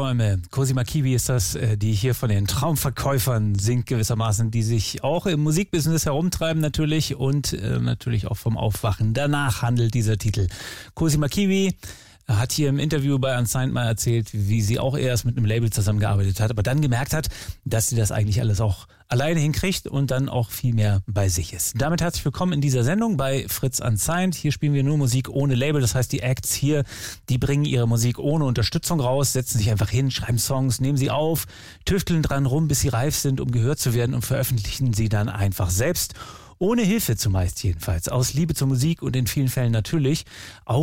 Träume. Cosima Kiwi ist das, die hier von den Traumverkäufern singt gewissermaßen, die sich auch im Musikbusiness herumtreiben natürlich und natürlich auch vom Aufwachen. Danach handelt dieser Titel. Cosima Kiwi hat hier im Interview bei Unsigned mal erzählt, wie sie auch erst mit einem Label zusammengearbeitet hat, aber dann gemerkt hat, dass sie das eigentlich alles auch alleine hinkriegt und dann auch viel mehr bei sich ist. Damit herzlich willkommen in dieser Sendung bei Fritz Unsigned. Hier spielen wir nur Musik ohne Label, das heißt die Acts hier, die bringen ihre Musik ohne Unterstützung raus, setzen sich einfach hin, schreiben Songs, nehmen sie auf, tüfteln dran rum, bis sie reif sind, um gehört zu werden und veröffentlichen sie dann einfach selbst. Ohne Hilfe zumeist jedenfalls, aus Liebe zur Musik und in vielen Fällen natürlich auch